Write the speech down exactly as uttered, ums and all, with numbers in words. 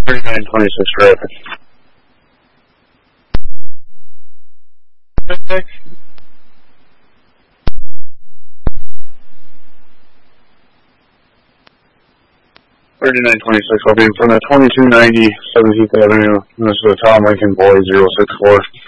thirty-nine twenty-six traffic. Traffic. thirty-nine twenty-six, I'll be in front of twenty-two ninety seventeenth Avenue. This is a Tom Lincoln Boy zero six four.